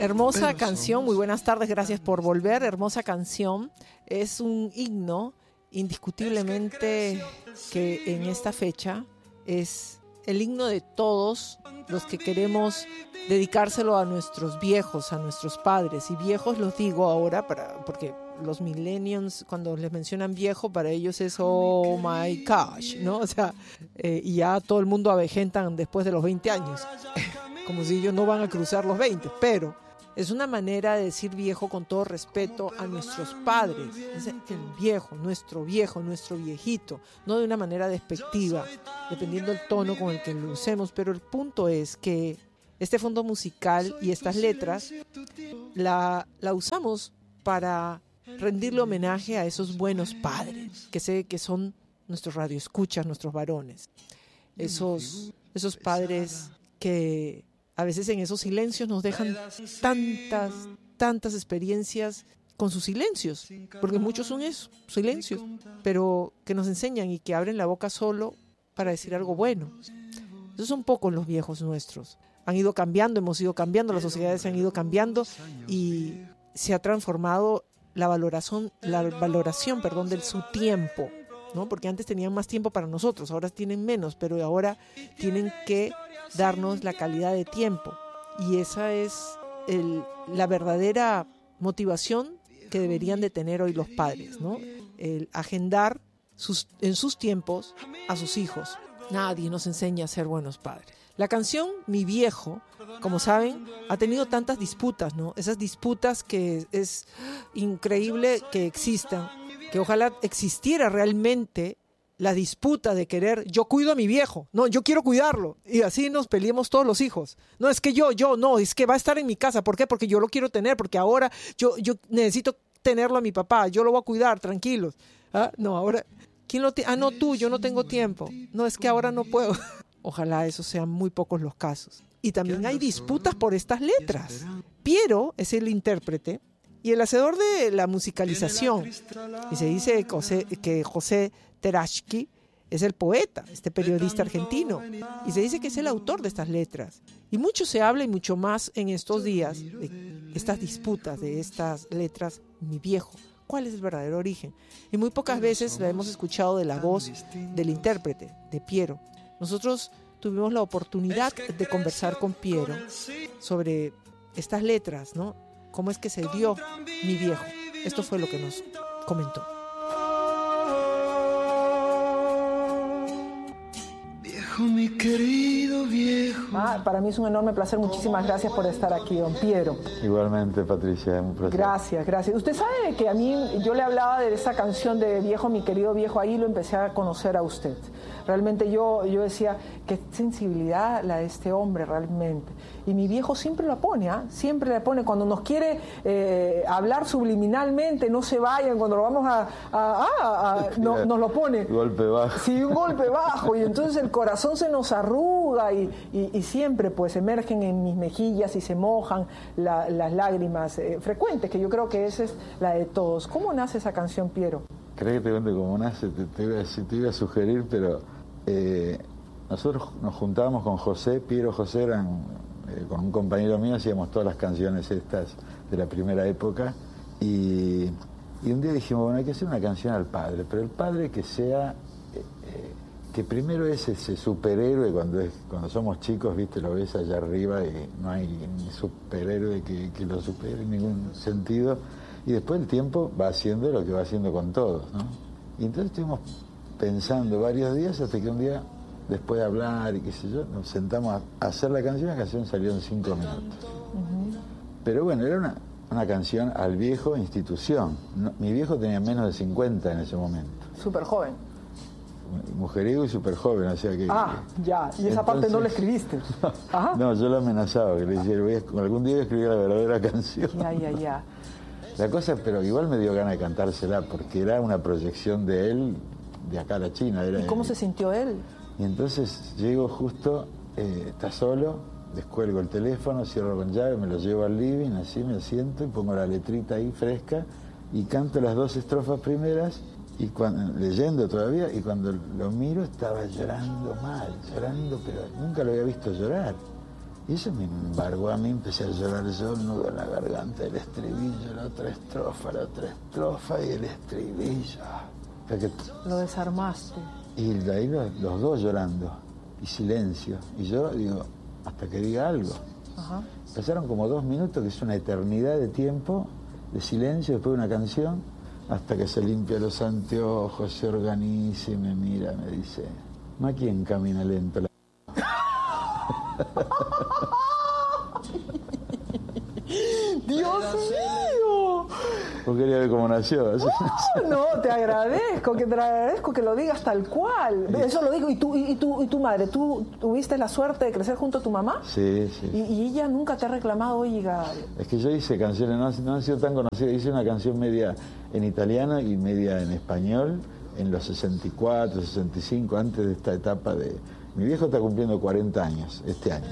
Hermosa canción, muy buenas tardes, gracias por volver. Hermosa canción, es un himno indiscutiblemente que en esta fecha es el himno de todos los que queremos dedicárselo a nuestros viejos, a nuestros padres. Y viejos los digo ahora porque los millennials, cuando les mencionan viejo, para ellos es oh my gosh, ¿no? O sea, y ya todo el mundo avejentan después de los 20 años, como si ellos no van a cruzar los 20, pero es una manera de decir viejo con todo respeto a nuestros padres. Es el viejo, nuestro viejito, no de una manera despectiva, dependiendo del tono con el que lo usemos, pero el punto es que este fondo musical y estas letras la usamos para rendirle homenaje a esos buenos padres, que sé que son nuestros radioescuchas, nuestros varones, esos padres que a veces en esos silencios nos dejan tantas experiencias con sus silencios, porque muchos son eso, silencios, pero que nos enseñan y que abren la boca solo para decir algo bueno. Esos son pocos los viejos nuestros. Han ido cambiando, hemos ido cambiando, las sociedades han ido cambiando y se ha transformado la valoración de su tiempo, ¿no? Porque antes tenían más tiempo para nosotros, ahora tienen menos, pero ahora tienen que darnos la calidad de tiempo. Y esa es la verdadera motivación que deberían de tener hoy los padres, ¿no? El agendar en sus tiempos a sus hijos. Nadie nos enseña a ser buenos padres. La canción Mi Viejo, como saben, ha tenido tantas disputas, ¿no? Esas disputas que es increíble que existan, que ojalá existiera realmente la disputa de querer, yo cuido a mi viejo, no, yo quiero cuidarlo, y así nos peleemos todos los hijos. No, es que no, es que va a estar en mi casa. ¿Por qué? Porque yo lo quiero tener, porque ahora yo necesito tenerlo a mi papá, yo lo voy a cuidar, tranquilos. No, ahora, ¿quién lo tiene? No, tú, yo no tengo tiempo. No, es que ahora no puedo. Ojalá esos sean muy pocos los casos. Y también hay disputas por estas letras. Piero es el intérprete y el hacedor de la musicalización. Y se dice que José Terashki es el poeta, este periodista argentino. Y se dice que es el autor de estas letras. Y mucho se habla y mucho más en estos días de estas disputas, de estas letras, Mi Viejo. ¿Cuál es el verdadero origen? Y muy pocas veces la hemos escuchado de la voz del intérprete, de Piero. Nosotros tuvimos la oportunidad de conversar con Piero sobre estas letras, ¿no? ¿Cómo es que se dio Mi Viejo? Esto fue lo que nos comentó. Viejo, mi querido viejo. Para mí es un enorme placer. Muchísimas gracias por estar aquí, don Piero. Igualmente, Patricia, es un placer. Gracias. Usted sabe que a mí, yo le hablaba de esa canción de Viejo, mi querido viejo, ahí lo empecé a conocer a usted. Realmente yo decía, qué sensibilidad la de este hombre realmente. Y mi viejo siempre la pone, siempre la pone. Cuando nos quiere hablar subliminalmente, no se vayan, cuando lo vamos nos lo pone. Golpe bajo. Sí, un golpe bajo. Y entonces el corazón se nos arruga y siempre pues emergen en mis mejillas y se mojan las lágrimas frecuentes, que yo creo que esa es la de todos. ¿Cómo nace esa canción, Piero? ¿Crees que te cuente cómo nace? Te iba a sugerir, pero nosotros nos juntábamos con José, Piero José, con un compañero mío, hacíamos todas las canciones estas de la primera época, y un día dijimos, bueno, hay que hacer una canción al padre, pero el padre que sea, que primero es ese superhéroe, cuando somos chicos, viste, lo ves allá arriba y no hay ni superhéroe que lo supere en ningún sentido. Y después el tiempo va haciendo lo que va haciendo con todos, ¿no? Y entonces estuvimos pensando varios días hasta que un día, después de hablar y qué sé yo, nos sentamos a hacer la canción salió en 5 minutos. Uh-huh. Pero bueno, era una canción al viejo institución. Mi viejo tenía menos de 50 en ese momento. Súper joven. Mujeriego y súper joven, o sea que... ya, y esa parte no la escribiste. No, yo lo amenazaba, que le decía, algún día voy a escribir la verdadera canción. Ya. La cosa, pero igual me dio ganas de cantársela, porque era una proyección de él, de acá a la China. ¿Y cómo se sintió él? Y entonces llego justo, está solo, descuelgo el teléfono, cierro con llave, me lo llevo al living, así me siento y pongo la letrita ahí fresca y canto las 2 estrofas primeras, y leyendo todavía, y cuando lo miro estaba llorando mal, pero nunca lo había visto llorar. Y eso me embargó a mí, empecé a llorar yo, el nudo en la garganta, el estribillo, la otra estrofa y el estribillo. O sea que Lo desarmaste. y de ahí los dos llorando, y silencio. Y yo digo, hasta que diga algo. Ajá. Pasaron como 2 minutos, que es una eternidad de tiempo, de silencio, después de una canción, hasta que se limpia los anteojos, se organiza y me mira, me dice, ¿ma quién camina lento? ¡Dios mío! Vos querías ver cómo nació. No, te agradezco que lo digas tal cual. Eso lo digo. ¿Y tu madre? ¿Tú tuviste la suerte de crecer junto a tu mamá? Sí, sí. Y ella nunca te ha reclamado, oiga. Es que yo hice canciones, no han sido tan conocidas, hice una canción media en italiano y media en español en los 64, 65, antes de esta etapa de... Mi viejo está cumpliendo 40 años este año.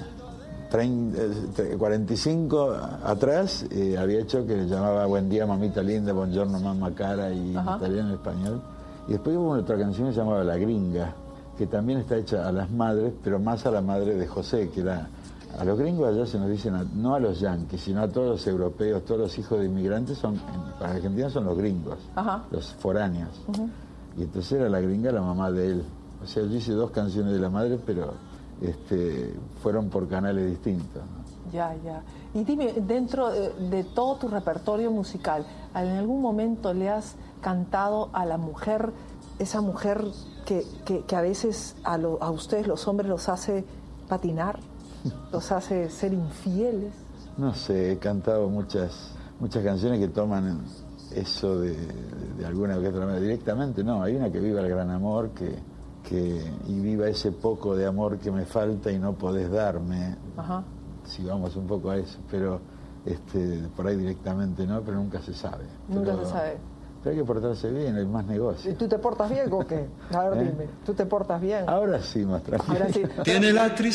45 atrás había hecho que le llamaba Buen día mamita linda, buongiorno mamma cara, y en italiano y en español. Y después hubo otra canción que se llamaba La Gringa, que también está hecha a las madres, pero más a la madre de José, que era... A los gringos allá se nos dicen, no a los yanquis, sino a todos los europeos, todos los hijos de inmigrantes, para Argentina son los gringos, los foráneos. Y entonces era La Gringa la mamá de él. O sea, yo hice 2 canciones de la madre, pero fueron por canales distintos, ¿no? Ya. Y dime, dentro de todo tu repertorio musical, ¿en algún momento le has cantado a la mujer, esa mujer que a veces a ustedes los hombres los hace patinar, los hace ser infieles? No sé, he cantado muchas canciones que toman eso de alguna u otra manera. Directamente no, hay una que viva el gran amor, y viva ese poco de amor que me falta y no podés darme. Si vamos un poco a eso, pero por ahí directamente no, pero nunca se sabe. Nunca se sabe. Pero hay que portarse bien, hay más negocio. ¿Y tú te portas bien o qué? A ver, dime, ¿tú te portas bien? Ahora sí, más tranquilo. Ahora sí. Tiene la